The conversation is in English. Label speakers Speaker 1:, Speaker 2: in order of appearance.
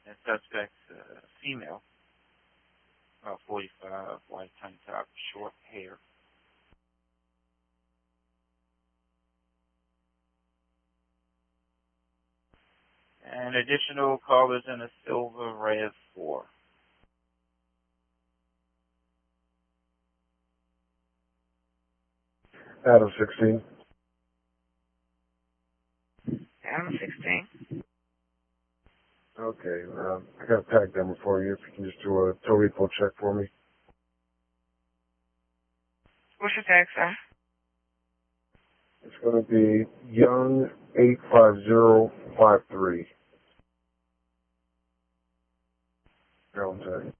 Speaker 1: And suspect, female, about 45, white tank top, short hair. And additional callers in a silver RAV4.
Speaker 2: Adam 16.
Speaker 3: Adam 16.
Speaker 2: Okay, I got a tag number for you. If you can just do a tow repo check for me.
Speaker 3: What's your tag, sir?
Speaker 2: It's going to be Young 85053. Maryland tag.